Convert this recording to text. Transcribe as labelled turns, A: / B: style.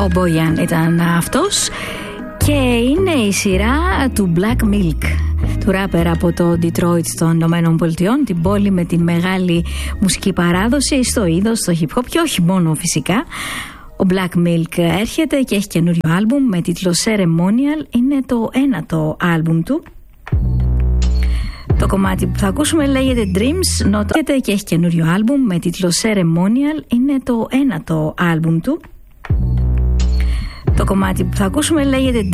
A: Ο Μπόγιαν ήταν αυτός και είναι η σειρά του Black Milk, του ράπερ από το Detroit των Ηνωμένων Πολιτειών, την πόλη με τη μεγάλη μουσική παράδοση στο είδος, στο hip hop και όχι μόνο φυσικά. Ο Black Milk έρχεται και έχει καινούριο άλμπουμ με τίτλο Ceremonial, είναι το 9ο άλμπουμ του. Το κομμάτι που θα ακούσουμε λέγεται Dreams Not Over και έχει καινούριο άλμπουμ με τίτλο Ceremonial, είναι το 9ο άλμπουμ του. Το κομμάτι που θα ακούσουμε λέγεται